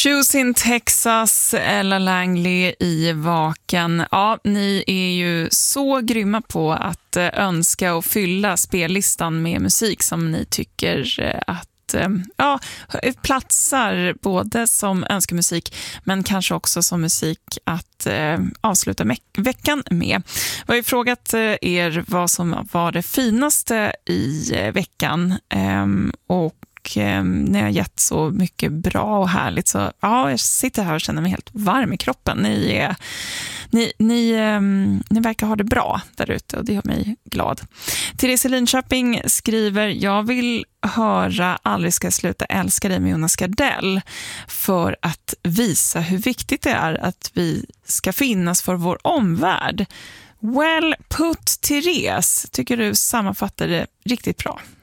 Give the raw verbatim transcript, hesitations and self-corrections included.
Shoes in Texas, Ella Langley i Vaken. Ja, ni är ju så grymma på att önska och fylla spellistan med musik som ni tycker att ja, platsar både som önskemusik men kanske också som musik att eh, avsluta me- veckan med. Vi har ju frågat er vad som var det finaste i eh, veckan eh, och eh, när jag gett så mycket bra och härligt så ja, jag sitter här och känner mig helt varm i kroppen. Ni, är, ni, ni, eh, ni verkar ha det bra där ute och det gör mig glad. Therese Linköping skriver: jag vill höra Aldrig ska jag sluta älska dig med Jonas Gardell för att visa hur viktigt det är att vi ska finnas för vår omvärld. Well put, Therese. Tycker du sammanfattar det riktigt bra.